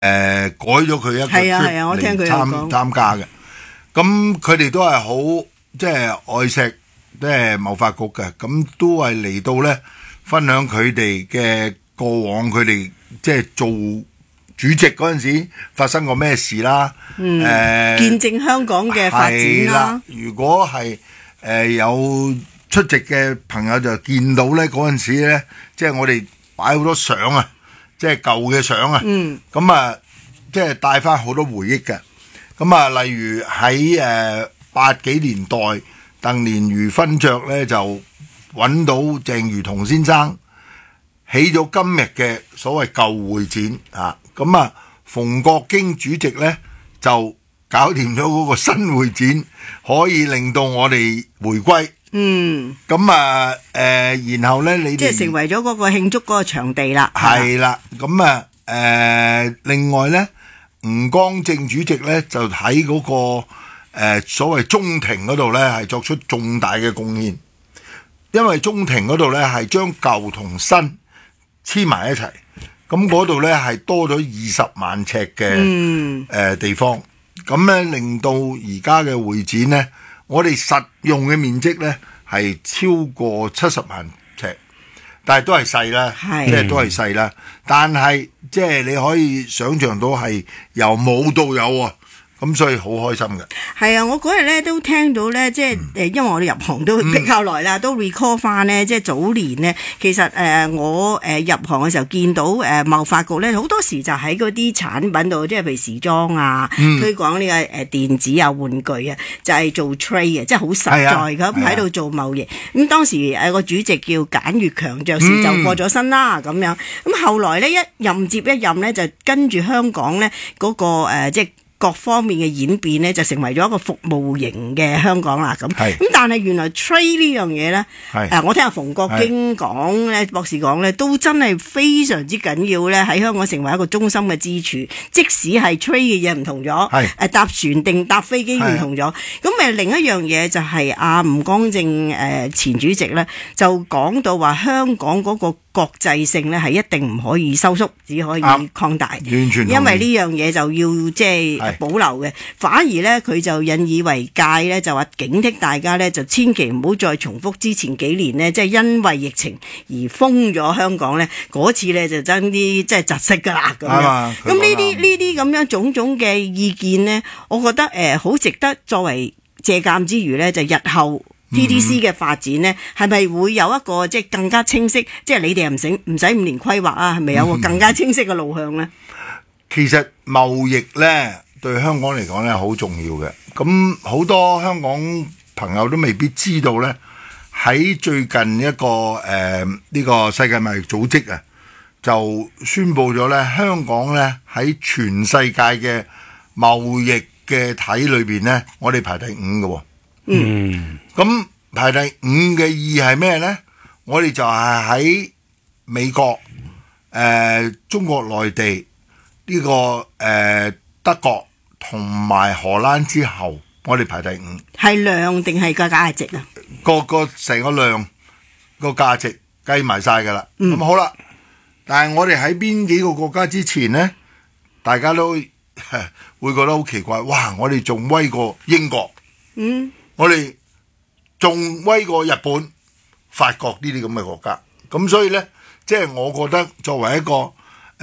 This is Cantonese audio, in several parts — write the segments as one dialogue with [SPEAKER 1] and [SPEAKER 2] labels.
[SPEAKER 1] 改咗佢一個 trip
[SPEAKER 2] 我聽佢有講
[SPEAKER 1] 參加嘅。咁佢哋都係好即係愛錫即係貿發局嘅，咁都係嚟到咧分享佢哋嘅過往，佢哋即係做主席嗰陣時發生過咩事啦。
[SPEAKER 2] 見證香港嘅發展啦。
[SPEAKER 1] 如果係有出席嘅朋友就見到咧嗰陣時咧，即係我哋擺好多相啊，即係舊嘅相啊。咁啊，即係帶翻好多回憶嘅。咁啊，例如喺80幾年代，鄧蓮如勳爵咧就揾到鄭如彤先生起咗今日嘅所謂舊會展啊。咁啊，馮國經主席咧就搞掂咗嗰個新會展，可以令到我哋回歸。咁啊，然後咧，你哋
[SPEAKER 2] 即係成為咗嗰個慶祝嗰個場地啦。
[SPEAKER 1] 係啦，咁啊，另外咧，吳光正主席咧就喺嗰個所謂中庭嗰度咧係作出重大嘅貢獻，因為中庭嗰度咧係將舊同新黐埋一齊，咁嗰度咧係多咗20萬尺嘅地方，咁咧令到而家嘅會展咧，我哋實用嘅面積咧係超過70萬尺，但係都係細啦，即係都係細啦。但係即係你可以想像到係由冇到有啊，咁所以好開心嘅。
[SPEAKER 2] 係啊，我嗰日咧都聽到咧，即係因為我哋入行都比較耐啦，都 recall 翻咧，即係早年咧，其實我入行嘅時候見到貿發局咧，好多時就喺嗰啲產品度，即係譬如時裝啊，推廣呢個電子啊、玩具啊，就係做 trade 嘅，即係好實在咁喺度做貿易。咁當時個主席叫簡悅強爵士就過咗身啦，咁樣。咁後來咧一任接一任咧，就跟住香港咧嗰個即係各方面嘅演變咧，就成為咗一個服務型嘅香港啦。咁但係原來 trade 呢樣嘢咧，我聽阿馮國經講咧，博士講咧，都真係非常之緊要咧，喺香港成為一個中心嘅支柱。即使係 trade 嘅嘢唔同咗，搭船定搭飛機唔同咗。咁另一樣嘢就係吳光正前主席咧，就講到話香港嗰個國際性咧係一定唔可以收縮，只可以擴大。完全因為呢樣嘢就要即係保留嘅，反而咧佢就引以為戒咧，就話警惕大家咧，就千祈唔好再重複之前幾年呢，即係因為疫情而封咗香港咧，嗰次咧就真啲即係窒息噶啦咁樣。咁呢啲咁樣種種嘅意見呢，我覺得好值得作為借鑑之餘咧，就日後TDC 嘅發展呢，係咪會有一個即係更加清晰？即係你哋唔使5年規劃啊，係咪有個更加清晰嘅路向呢？
[SPEAKER 1] 其實貿易呢對香港嚟講呢好重要嘅。咁好多香港朋友都未必知道呢，喺最近一個呢個世界貿易組織啊，就宣布咗呢，香港呢喺全世界嘅貿易嘅體裏邊呢，我哋排第5嘅喎。咁排第5嘅意義係咩呢？我哋就係喺美國、中國內地呢個德國同埋荷蘭之後，我哋排第5。係量定係個價值啊？個成個量個價值計埋晒㗎啦。咁好啦，但係我哋喺邊幾個國家之前呢？大家都會覺得好奇怪。哇！我哋仲威過英國。我哋仲威過日本、法國呢啲咁嘅國家，咁所以呢，即係我覺得作為一個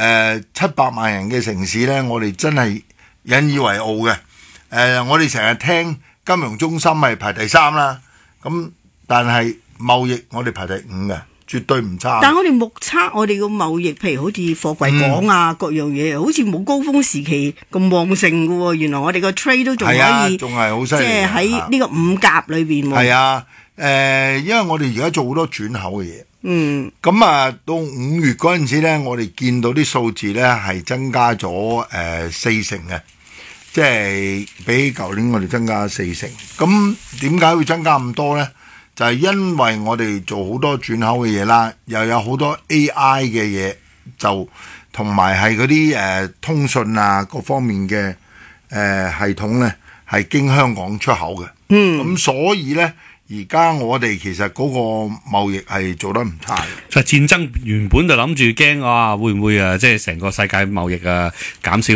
[SPEAKER 1] 700萬人嘅城市呢，我哋真係引以為傲嘅。我哋成日聽金融中心係排第3啦，咁但係貿易我哋排第5嘅，絕對唔差。但係我哋目測我哋個貿易，譬如好似貨櫃港啊，各樣嘢，好似冇高峰時期咁旺盛嘅喎。原來我哋個 trade 都仲可以，仲係好犀利，即係喺呢個5甲裏邊。係啊，因為我哋而家做好多轉口嘅嘢。咁啊，到5月嗰陣時咧，我哋見到啲數字咧係增加咗4成嘅，即係比舊年我哋增加4成。咁點解會增加咁多咧？就係因為我哋做好多轉口嘅嘢啦，又有好多 AI 嘅嘢，就同埋係嗰啲通訊啊各方面嘅系統咧，係經香港出口嘅。咁所以咧，而家我哋其實嗰個貿易係做得唔差嘅。就戰爭原本就諗住驚會唔會即係成個世界貿易減少。